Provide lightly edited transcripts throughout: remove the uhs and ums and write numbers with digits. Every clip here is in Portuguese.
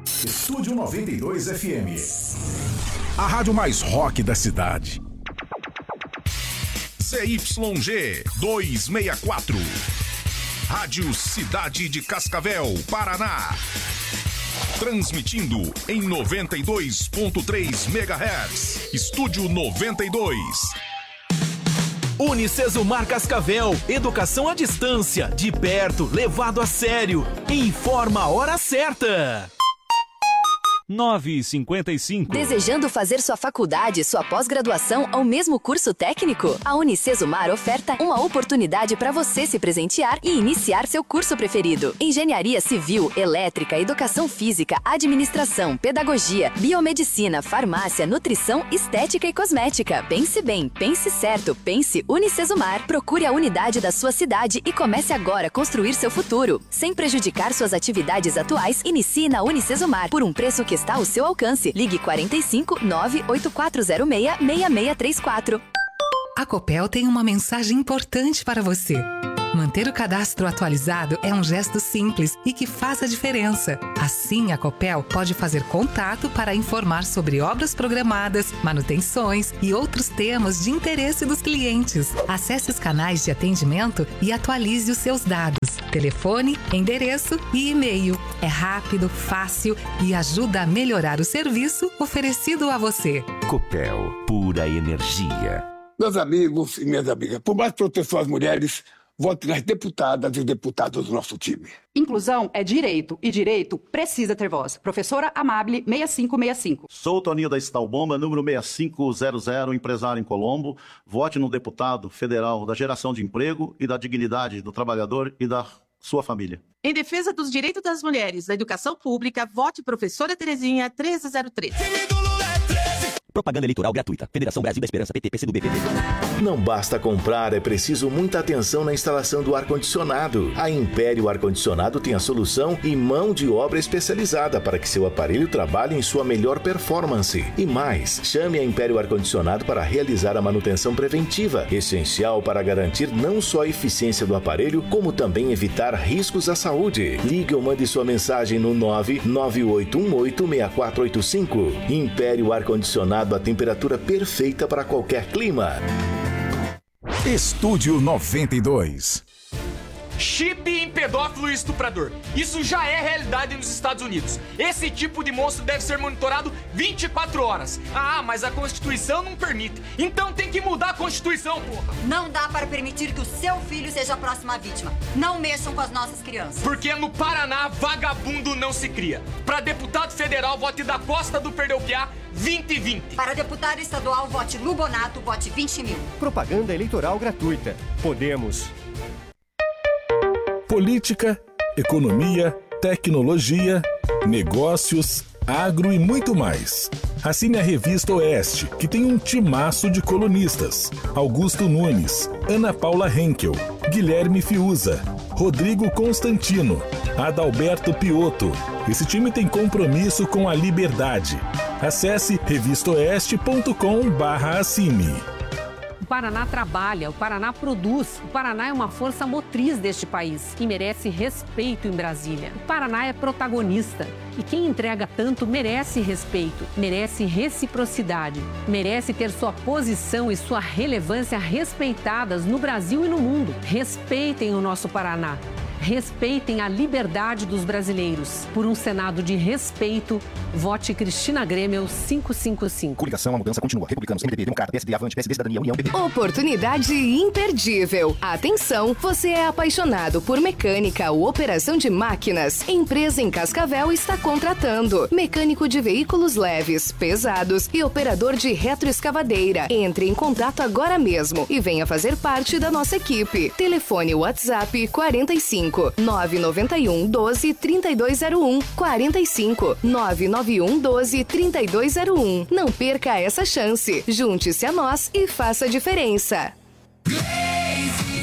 Estúdio 92 FM. A rádio mais rock da cidade. ZYG 264. Rádio Cidade de Cascavel, Paraná. Transmitindo em 92.3 MHz. Estúdio 92. Unicesumar Cascavel, educação à distância, de perto, levado a sério. Informa a hora certa. 9h55. Desejando fazer sua faculdade, sua pós-graduação ou mesmo curso técnico? A Unicesumar oferta uma oportunidade para você se presentear e iniciar seu curso preferido. Engenharia Civil, Elétrica, Educação Física, Administração, Pedagogia, Biomedicina, Farmácia, Nutrição, Estética e Cosmética. Pense bem, pense certo, pense Unicesumar. Procure a unidade da sua cidade e comece agora a construir seu futuro. Sem prejudicar suas atividades atuais, inicie na Unicesumar por um preço que está ao seu alcance. Ligue 45 98406 6634. A Copel tem uma mensagem importante para você. Manter o cadastro atualizado é um gesto simples e que faz a diferença. Assim, a Copel pode fazer contato para informar sobre obras programadas, manutenções e outros temas de interesse dos clientes. Acesse os canais de atendimento e atualize os seus dados. Telefone, endereço e e-mail. É rápido, fácil e ajuda a melhorar o serviço oferecido a você. Copel, pura energia. Meus amigos e minhas amigas, por mais proteção às mulheres, vote nas deputadas e os deputados do nosso time. Inclusão é direito e direito precisa ter voz. Professora Amable, 6565. Sou o Toninho da Estalbomba, número 6500, empresário em Colombo. Vote no deputado federal da geração de emprego e da dignidade do trabalhador e da sua família. Em defesa dos direitos das mulheres, da educação pública, vote Professora Terezinha 1303. Propaganda eleitoral gratuita. Federação Brasil da Esperança, PT, PCdoB, PT. Não basta comprar, é preciso muita atenção na instalação do ar-condicionado. A Império Ar-Condicionado tem a solução e mão de obra especializada para que seu aparelho trabalhe em sua melhor performance. E mais, chame a Império Ar-Condicionado para realizar a manutenção preventiva, essencial para garantir não só a eficiência do aparelho, como também evitar riscos à saúde. Ligue ou mande sua mensagem no 998186485. Império Ar-Condicionado, a temperatura perfeita para qualquer clima. Estúdio 92. Chip em pedófilo e estuprador. Isso já é realidade nos Estados Unidos. Esse tipo de monstro deve ser monitorado 24 horas. Ah, mas a Constituição não permite. Então tem que mudar a Constituição, porra. Não dá para permitir que o seu filho seja a próxima vítima. Não mexam com as nossas crianças. Porque no Paraná, vagabundo não se cria. Para deputado federal, vote da Costa do Perdeu-Piá 2020. Para deputado estadual, vote Lubonato, vote 20 mil. Propaganda eleitoral gratuita. Podemos. Política, economia, tecnologia, negócios, agro e muito mais. Assine a Revista Oeste, que tem um timaço de colunistas. Augusto Nunes, Ana Paula Henkel, Guilherme Fiuza, Rodrigo Constantino, Adalberto Piotto. Esse time tem compromisso com a liberdade. Acesse revistaoeste.com/assine. O Paraná trabalha, o Paraná produz, o Paraná é uma força motriz deste país e merece respeito em Brasília. O Paraná é protagonista e quem entrega tanto merece respeito, merece reciprocidade, merece ter sua posição e sua relevância respeitadas no Brasil e no mundo. Respeitem o nosso Paraná. Respeitem a liberdade dos brasileiros. Por um Senado de respeito, vote Cristina Grêmio 555. Coligação, a mudança continua. Republicanos, MDB, Democrata, PSD, Avante, PSD, Cidadania, União, PV. Oportunidade imperdível. Atenção, você é apaixonado por mecânica ou operação de máquinas? Empresa em Cascavel está contratando mecânico de veículos leves, pesados e operador de retroescavadeira. Entre em contato agora mesmo e venha fazer parte da nossa equipe. Telefone WhatsApp 45 991 12 3201 45 991 12 3201. Não perca essa chance. Junte-se a nós e faça a diferença. Blaze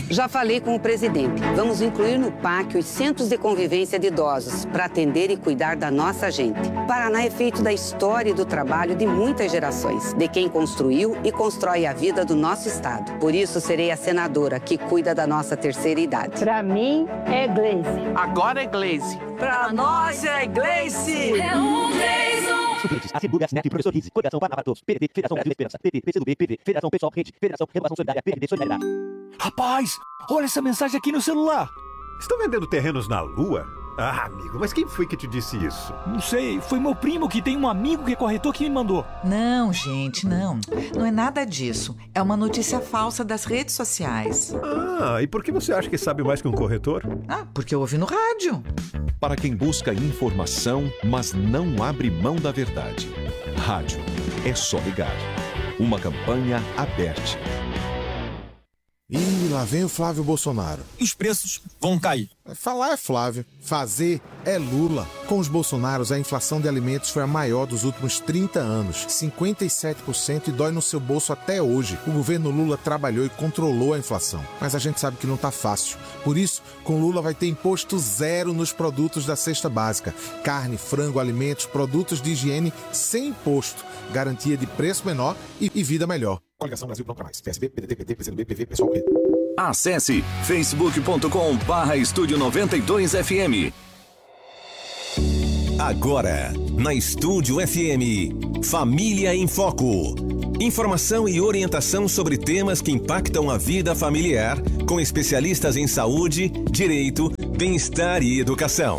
Já falei com o presidente. Vamos incluir no PAC os centros de convivência de idosos para atender e cuidar da nossa gente. Paraná é feito da história e do trabalho de muitas gerações, de quem construiu e constrói a vida do nosso estado. Por isso, serei a senadora que cuida da nossa terceira idade. Para mim, é Gleice. Agora é Gleice. Para nós é Gleice. É um Gleison. Suplentes, Asseguro Neto e Professor Rizzi. Coligação Paraná para Todos. PDT, Federação Brasil da Esperança. PT, PCdoB, PV, Federação Pessoal Rede, Federação Renovação Solidária, PRD Solidariedade. Rapaz, olha essa mensagem aqui no celular. Estão vendendo terrenos na Lua? Ah, amigo, mas quem foi que te disse isso? Não sei, foi meu primo que tem um amigo que é corretor que me mandou. Não, gente, não. Não é nada disso. É uma notícia falsa das redes sociais. Ah, e por que você acha que sabe mais que um corretor? Ah, porque eu ouvi no rádio. Para quem busca informação, mas não abre mão da verdade. Rádio. É só ligar. Uma campanha aberta. Ih, lá vem o Flávio Bolsonaro. Os preços vão cair. Falar é Flávio, fazer é Lula. Com os Bolsonaros, a inflação de alimentos foi a maior dos últimos 30 anos. 57% e dói no seu bolso até hoje. O governo Lula trabalhou e controlou a inflação. Mas a gente sabe que não tá fácil. Por isso, com Lula vai ter imposto zero nos produtos da cesta básica. Carne, frango, alimentos, produtos de higiene sem imposto. Garantia de preço menor e vida melhor. Coligação Brasil Pronto Mais. PSB, PDT, PT, PCdoB, PV, Pessoal Rede. Acesse facebook.com/Estúdio 92 FM. Agora, na Estúdio FM, Família em Foco. Informação e orientação sobre temas que impactam a vida familiar, com especialistas em saúde, direito, bem-estar e educação.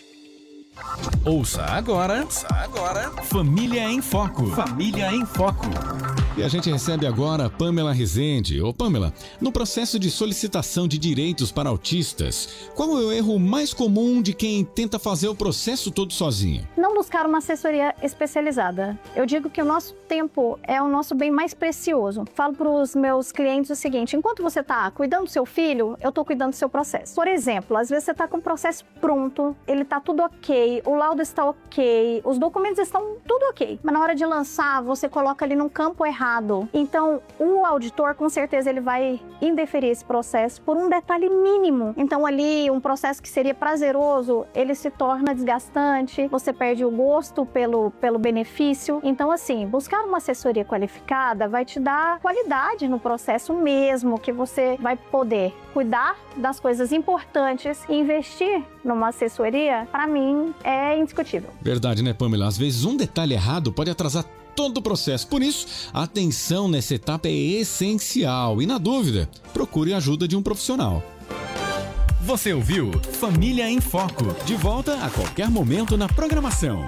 Ouça agora. Família em Foco. Família em Foco. E a gente recebe agora a Pamela Rezende. Ô Pamela, no processo de solicitação de direitos para autistas, qual é o erro mais comum de quem tenta fazer o processo todo sozinho? Não buscar uma assessoria especializada. Eu digo que o nosso tempo é o nosso bem mais precioso. Falo para os meus clientes o seguinte: enquanto você está cuidando do seu filho, eu estou cuidando do seu processo. Por exemplo, às vezes você está com o processo pronto, ele está tudo ok, o laudo está ok, os documentos estão tudo ok, mas na hora de lançar, você coloca ali num campo errado. Então, o auditor, com certeza, ele vai indeferir esse processo por um detalhe mínimo. Então, ali, um processo que seria prazeroso, ele se torna desgastante, você perde o gosto pelo benefício. Então, assim, buscar uma assessoria qualificada vai te dar qualidade no processo mesmo, que você vai poder cuidar das coisas importantes e investir numa assessoria, para mim, é indiscutível. Verdade, né, Pamela? Às vezes, um detalhe errado pode atrasar todo o processo. Por isso, a atenção nessa etapa é essencial e, na dúvida, procure a ajuda de um profissional. Você ouviu Família em Foco. De volta a qualquer momento na programação.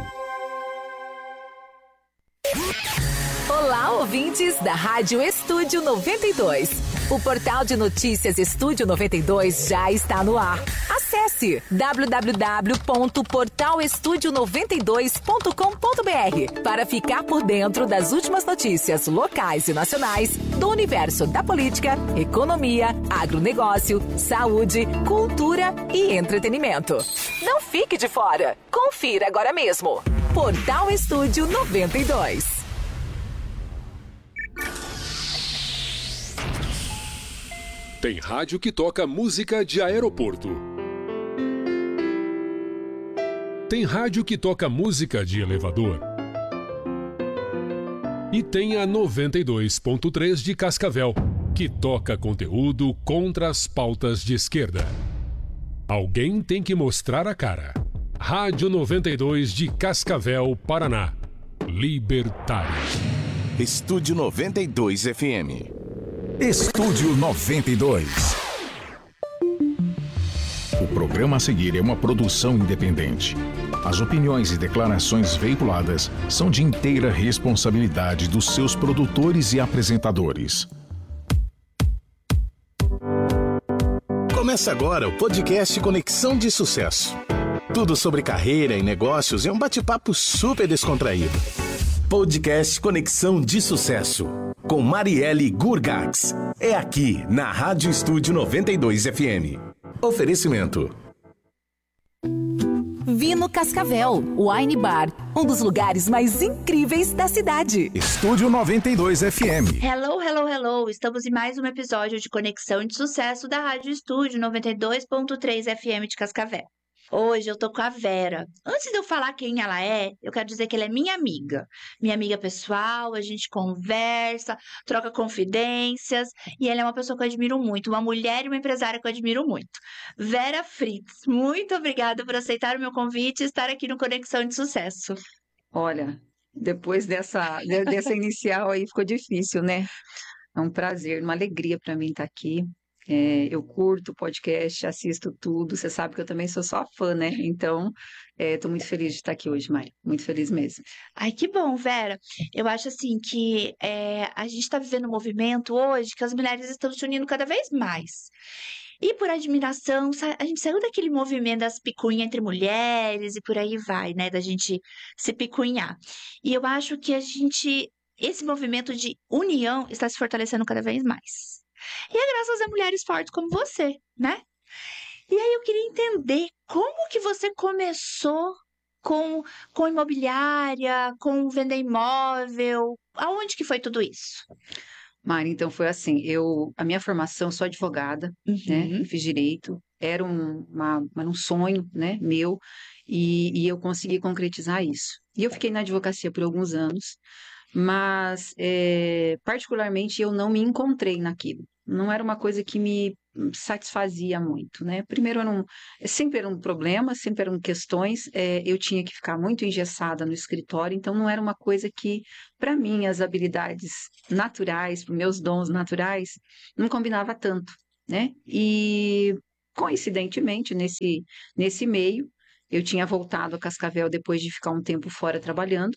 Olá, ouvintes da Rádio Estúdio 92. O portal de notícias Estúdio 92 já está no ar. Acesse www.portalestudio92.com.br para ficar por dentro das últimas notícias locais e nacionais do universo da política, economia, agronegócio, saúde, cultura e entretenimento. Não fique de fora. Confira agora mesmo. Portal Estúdio 92. Tem rádio que toca música de aeroporto. Tem rádio que toca música de elevador. E tem a 92.3 de Cascavel, que toca conteúdo contra as pautas de esquerda. Alguém tem que mostrar a cara. Rádio 92 de Cascavel, Paraná. Libertário. Estúdio 92 FM. Estúdio 92. O programa a seguir é uma produção independente. As opiniões e declarações veiculadas são de inteira responsabilidade dos seus produtores e apresentadores. Começa agora o podcast Conexão de Sucesso. Tudo sobre carreira e negócios em um bate-papo super descontraído. Podcast Conexão de Sucesso, com Marielle Gurgax. É aqui, na Rádio Estúdio 92 FM. Oferecimento. Vino Cascavel, Wine Bar, um dos lugares mais incríveis da cidade. Estúdio 92 FM. Hello, hello, hello. Estamos em mais um episódio de Conexão de Sucesso da Rádio Estúdio 92.3 FM de Cascavel. Hoje eu tô com a Vera. Antes de eu falar quem ela é, eu quero dizer que ela é minha amiga. Minha amiga pessoal, a gente conversa, troca confidências. E ela é uma pessoa que eu admiro muito, uma mulher e uma empresária que eu admiro muito. Vera Fritz, muito obrigada por aceitar o meu convite e estar aqui no Conexão de Sucesso. Olha, depois dessa inicial aí ficou difícil, né? É um prazer, uma alegria para mim estar aqui. Eu curto o podcast, assisto tudo. Você sabe que eu também sou só fã, né? Então, estou muito feliz de estar aqui hoje, Maia. Muito feliz mesmo. Ai, que bom, Vera. Eu acho assim que a gente está vivendo um movimento hoje que as mulheres estão se unindo cada vez mais. E por admiração, a gente saiu daquele movimento das picuinhas entre mulheres e por aí vai, né? Da gente se picuinhar. E eu acho que esse movimento de união está se fortalecendo cada vez mais. E é graças a mulheres fortes como você, né? E aí eu queria entender como que você começou com imobiliária, com vender imóvel, aonde que foi tudo isso? Mari, então foi assim, a minha formação, sou advogada, né? Fiz direito, era um sonho, né, meu, e eu consegui concretizar isso. E eu fiquei na advocacia por alguns anos, mas particularmente eu não me encontrei naquilo. Não era uma coisa que me satisfazia muito, né? Primeiro, sempre era um problema, sempre eram questões, eu tinha que ficar muito engessada no escritório, então não era uma coisa que, para mim, as habilidades naturais, meus dons naturais, não combinava tanto, né? E, coincidentemente, nesse meio, eu tinha voltado a Cascavel depois de ficar um tempo fora trabalhando.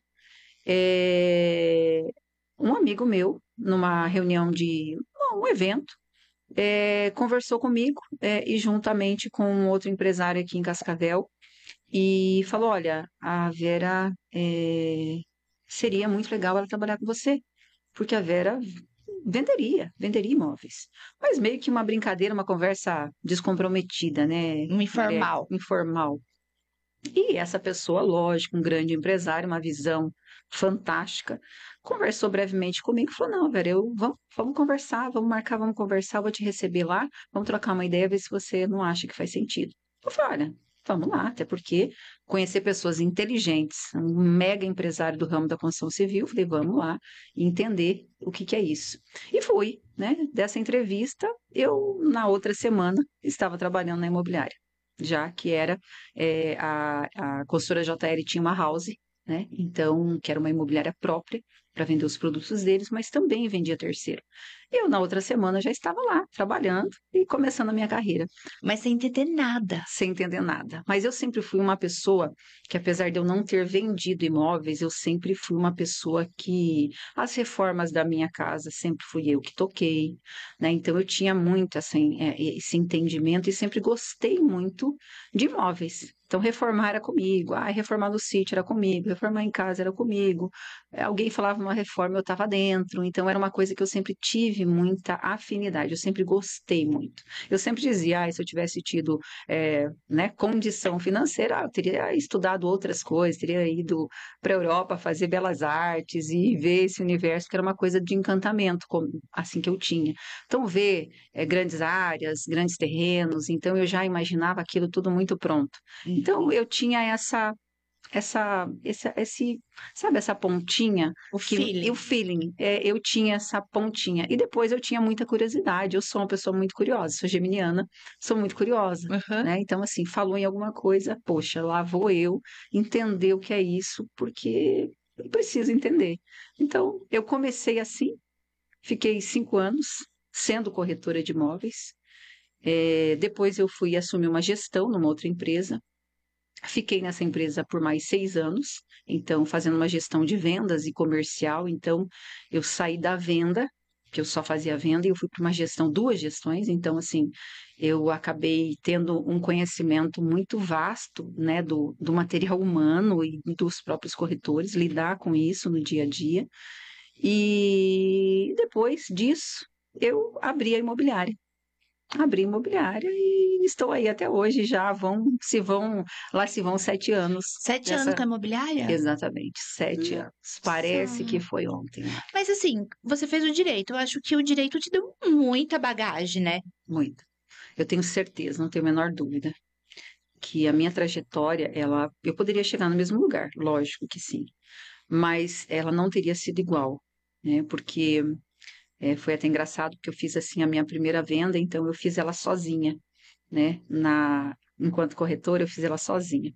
Um amigo meu, numa reunião de um evento, conversou comigo e juntamente com outro empresário aqui em Cascavel e falou, olha, a Vera seria muito legal ela trabalhar com você, porque a Vera venderia imóveis. Mas meio que uma brincadeira, uma conversa descomprometida, né? Informal. E essa pessoa, lógico, um grande empresário, uma visão fantástica, conversou brevemente comigo e falou, não, Vera, vamos conversar, vamos conversar, eu vou te receber lá, vamos trocar uma ideia, ver se você não acha que faz sentido. Eu falei, olha, vamos lá, até porque conhecer pessoas inteligentes, um mega empresário do ramo da construção civil, falei, vamos lá entender o que é isso. E fui, né, dessa entrevista, eu, na outra semana, estava trabalhando na imobiliária. Já que era a construtora JL tinha uma house, né? Então, que era uma imobiliária própria para vender os produtos deles, mas também vendia terceiro. Eu, na outra semana, já estava lá, trabalhando e começando a minha carreira. Mas sem entender nada. Sem entender nada. Mas eu sempre fui uma pessoa que, apesar de eu não ter vendido imóveis, eu sempre fui uma pessoa que... As reformas da minha casa, sempre fui eu que toquei, né? Então, eu tinha muito assim, esse entendimento e sempre gostei muito de imóveis. Então, reformar era comigo, reformar no sítio era comigo, reformar em casa era comigo. Alguém falava uma reforma, eu estava dentro. Então, era uma coisa que eu sempre tive muita afinidade, eu sempre gostei muito. Eu sempre dizia, se eu tivesse tido né, condição financeira, eu teria estudado outras coisas, teria ido para a Europa fazer belas artes e ver esse universo, que era uma coisa de encantamento, assim que eu tinha. Então, ver grandes áreas, grandes terrenos, então eu já imaginava aquilo tudo muito pronto. Então, eu tinha sabe essa pontinha? O feeling. Eu tinha essa pontinha. E depois eu tinha muita curiosidade. Eu sou uma pessoa muito curiosa, sou geminiana, sou muito curiosa, né? Então, assim, falou em alguma coisa, poxa, lá vou eu entender o que é isso, porque eu preciso entender. Então, eu comecei assim, fiquei 5 anos sendo corretora de imóveis. Depois eu fui assumir uma gestão numa outra empresa. Fiquei nessa empresa por mais 6 anos, então fazendo uma gestão de vendas e comercial. Então eu saí da venda, que eu só fazia venda, e eu fui para uma gestão, 2 gestões. Então, assim, eu acabei tendo um conhecimento muito vasto, né, do material humano e dos próprios corretores, lidar com isso no dia a dia. E depois disso, eu abri a imobiliária. abri imobiliária e estou aí até hoje, lá se vão 7 anos. 7 anos com a imobiliária? Exatamente, 7 anos. Parece que foi ontem. Mas assim, você fez o direito. Eu acho que o direito te deu muita bagagem, né? Muito. Eu tenho certeza, não tenho a menor dúvida, que a minha trajetória, eu poderia chegar no mesmo lugar, lógico que sim, mas ela não teria sido igual, né? Porque foi até engraçado, porque eu fiz assim a minha primeira venda, então eu fiz ela sozinha, né? Enquanto corretora, eu fiz ela sozinha.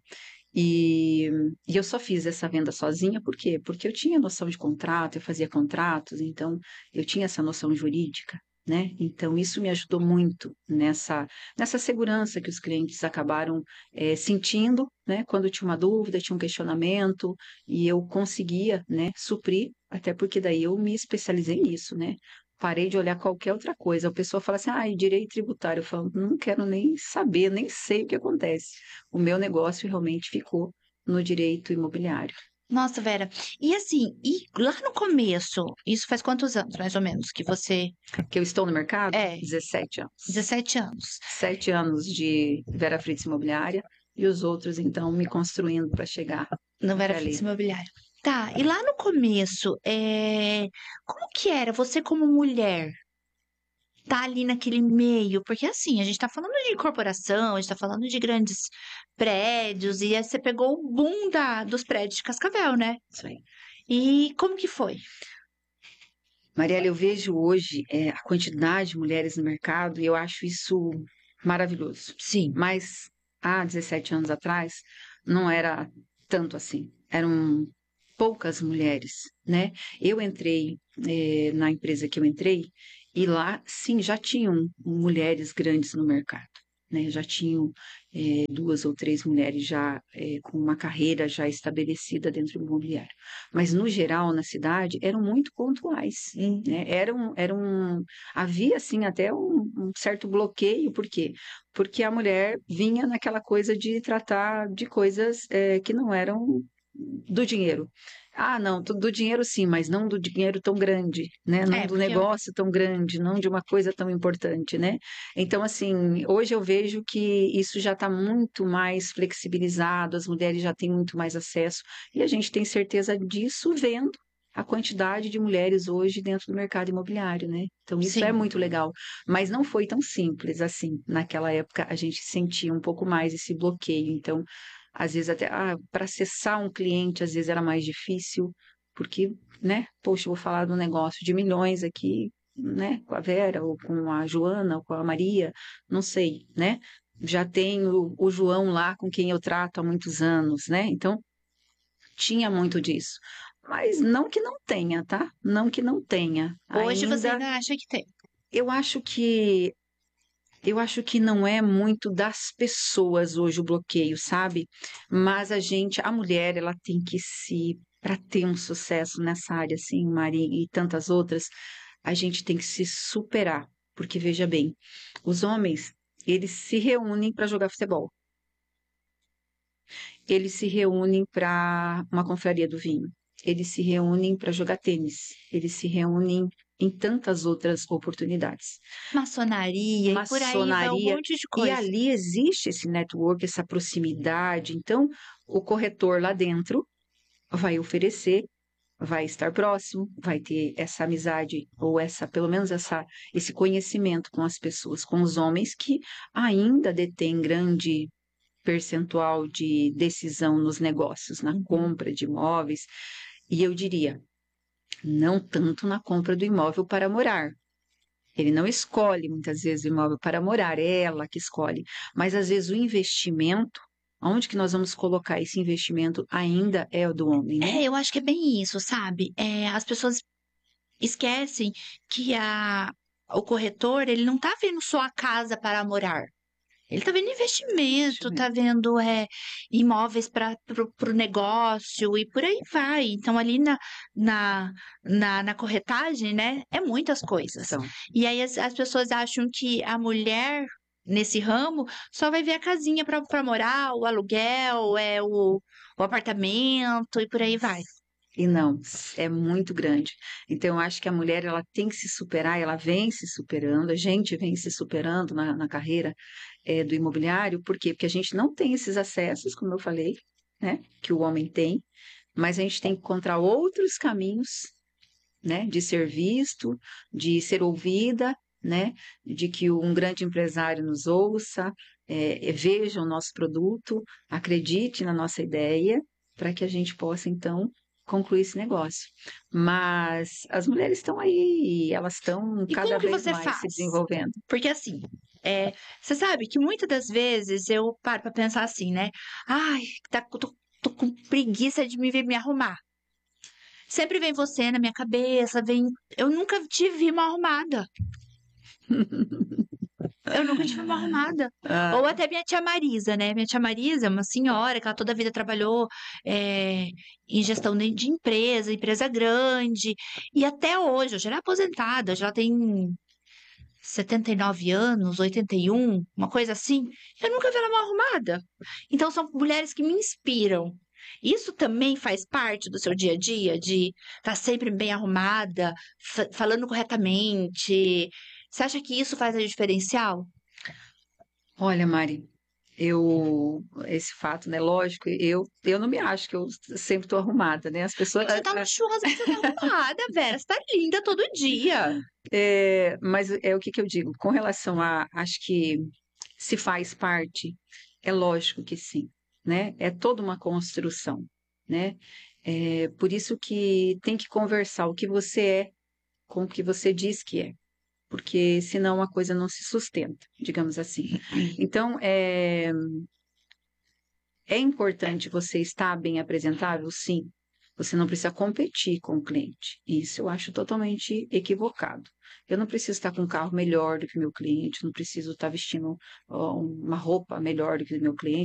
E eu só fiz essa venda sozinha, por quê? Porque eu tinha noção de contrato, eu fazia contratos, então eu tinha essa noção jurídica, né? Então isso me ajudou muito nessa segurança que os clientes acabaram sentindo, né? Quando tinha uma dúvida, tinha um questionamento, e eu conseguia, né, suprir, até porque daí eu me especializei nisso, né? Parei de olhar qualquer outra coisa. A pessoa fala assim, direito tributário. Eu falo, não quero nem saber, nem sei o que acontece. O meu negócio realmente ficou no direito imobiliário. Nossa, Vera. E assim, lá no começo, isso faz quantos anos, mais ou menos, que você... Que eu estou no mercado? 17 anos. 17 anos. 7 anos de Vera Fritz Imobiliária e os outros, então, me construindo para chegar no Vera Fritz Imobiliária. Tá, e lá no começo, como que era você como mulher? Tá ali naquele meio, porque assim, a gente tá falando de corporação, a gente tá falando de grandes prédios, e aí você pegou o boom dos prédios de Cascavel, né? Isso aí. E como que foi? Mariela, eu vejo hoje a quantidade de mulheres no mercado e eu acho isso maravilhoso. Sim. Mas há 17 anos atrás, não era tanto assim. Eram poucas mulheres, né? Eu entrei na empresa que eu entrei e lá, sim, já tinham mulheres grandes no mercado, né? Já tinham 2 ou 3 mulheres já com uma carreira já estabelecida dentro do imobiliário. Mas, no geral, na cidade, eram muito pontuais, né? Havia, assim, até um certo bloqueio. Por quê? Porque a mulher vinha naquela coisa de tratar de coisas que não eram do dinheiro. Não, do dinheiro sim, mas não do dinheiro tão grande, né? Não do negócio tão grande, não de uma coisa tão importante, né? Então, assim, hoje eu vejo que isso já está muito mais flexibilizado, as mulheres já têm muito mais acesso, e a gente tem certeza disso vendo a quantidade de mulheres hoje dentro do mercado imobiliário, né? Então, isso é muito legal. Mas não foi tão simples assim. Naquela época, a gente sentia um pouco mais esse bloqueio. Então, às vezes até para acessar um cliente, às vezes era mais difícil, porque, né? Poxa, eu vou falar de um negócio de milhões aqui, né? Com a Vera, ou com a Joana, ou com a Maria, não sei, né? Já tenho o João lá com quem eu trato há muitos anos, né? Então, tinha muito disso. Mas não que não tenha, tá? Não que não tenha. Hoje você ainda acha que tem? Eu acho que não é muito das pessoas hoje o bloqueio, sabe? Mas a mulher, ela tem que para ter um sucesso nessa área, assim, Mari, e tantas outras, a gente tem que se superar. Porque, veja bem, os homens, eles se reúnem para jogar futebol. Eles se reúnem para uma confraria do vinho. Eles se reúnem para jogar tênis. Eles se reúnem em tantas outras oportunidades. Maçonaria, e por aí vai um monte de coisa. E ali existe esse network, essa proximidade. Então, o corretor lá dentro vai oferecer, vai estar próximo, vai ter essa amizade, ou pelo menos esse conhecimento com as pessoas, com os homens que ainda detêm grande percentual de decisão nos negócios, na compra de imóveis. E eu diria, não tanto na compra do imóvel para morar. Ele não escolhe, muitas vezes, o imóvel para morar, é ela que escolhe. Mas, às vezes, o investimento, onde que nós vamos colocar esse investimento ainda é o do homem, né? Eu acho que é bem isso, sabe? As pessoas esquecem que o corretor, ele não está vendo só a casa para morar. Ele está vendo investimento, está vendo imóveis para o negócio e por aí vai. Então, ali na corretagem, né, é muitas coisas. E aí as pessoas acham que a mulher, nesse ramo, só vai ver a casinha para morar, o aluguel, o apartamento e por aí vai. E não, é muito grande. Então, eu acho que a mulher ela tem que se superar, ela vem se superando, a gente vem se superando na carreira do imobiliário. Por quê? Porque a gente não tem esses acessos, como eu falei, né, que o homem tem, mas a gente tem que encontrar outros caminhos, né, de ser visto, de ser ouvida, né, de que um grande empresário nos ouça, veja o nosso produto, acredite na nossa ideia, para que a gente possa, então, concluir esse negócio. Mas as mulheres estão aí, elas estão cada vez mais se desenvolvendo. Porque assim, você sabe que muitas das vezes eu paro para pensar assim, né? Ai, tô com preguiça de me ver me arrumar. Sempre vem você na minha cabeça, eu nunca te vi mal arrumada. Eu nunca tive uma arrumada. Ou até minha tia Marisa, né? Minha tia Marisa é uma senhora que ela toda a vida trabalhou em gestão de empresa grande. E até hoje ela é aposentada, hoje ela tem 79 anos, 81, uma coisa assim. Eu nunca vi ela mal arrumada. Então são mulheres que me inspiram. Isso também faz parte do seu dia a dia, de estar sempre bem arrumada, falando corretamente. Você acha que isso faz a diferencial? Olha, Mari, esse fato, né? Lógico, eu não me acho que eu sempre estou arrumada, né? As pessoas. Você tá no churrasco, você tá arrumada, Vera, você tá linda todo dia. Mas o que eu digo? Com relação acho que se faz parte, é lógico que sim, né? É toda uma construção, né? Por isso que tem que conversar o que você é com o que você diz que é. Porque senão a coisa não se sustenta, digamos assim. Então, é importante você estar bem apresentável, sim. Você não precisa competir com o cliente. Isso eu acho totalmente equivocado. Eu não preciso estar com um carro melhor do que o meu cliente, não preciso estar vestindo uma roupa melhor do que o meu cliente.